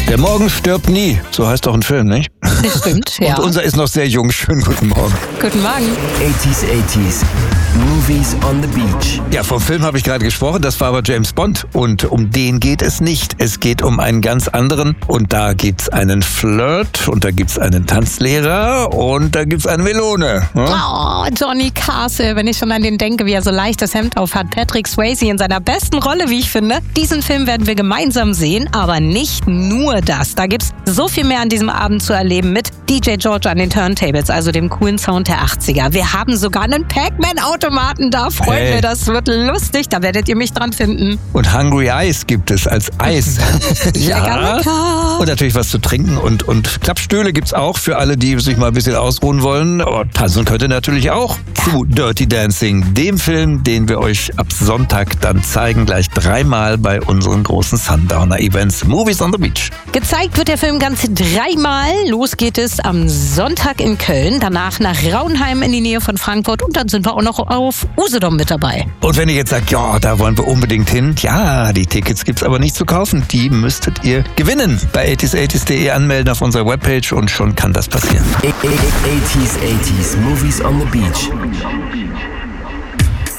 Der Morgen stirbt nie, so heißt doch ein Film, nicht? Das stimmt, ja. Und unser ist noch sehr jung. Schönen guten Morgen. Guten Morgen. 80s, Movies on the Beach. Ja, vom Film habe ich gerade gesprochen, das war aber James Bond. Und um den geht es nicht. Es geht um einen ganz anderen. Und da gibt's einen Flirt und da gibt's einen Tanzlehrer und da gibt's eine Melone. Oh, Johnny Castle, wenn ich schon an den denke, wie er so leicht das Hemd auf hat. Patrick Swayze in seiner besten Rolle, wie ich finde. Diesen Film werden wir gemeinsam sehen, aber nicht nur das. Da gibt's so viel mehr an diesem Abend zu erleben mit DJ George an den Turntables, also dem coolen Sound der 80er. Wir haben sogar einen Pac-Man-Automaten da, Freunde. Das wird lustig, da werdet ihr mich dran finden. Und Hungry Eyes gibt es als Eis. Ja. Und natürlich was zu trinken und Klappstühle gibt's auch für alle, die sich mal ein bisschen ausruhen wollen. Aber tanzen könnt ihr natürlich auch zu Dirty Dancing, dem Film, den wir euch ab Sonntag dann zeigen, gleich 3-mal bei unseren großen Sundowner-Events Movies on the Beach. Gezeigt wird der Film ganze 3-mal. Los geht es am Sonntag in Köln, danach nach Raunheim in die Nähe von Frankfurt und dann sind wir auch noch auf Usedom mit dabei. Und wenn ihr jetzt sagt, ja, da wollen wir unbedingt hin, ja, die Tickets gibt's aber nicht zu kaufen. Die müsstet ihr gewinnen. Bei 80s80s.de anmelden auf unserer Webpage und schon kann das passieren. 80s, Movies on the Beach.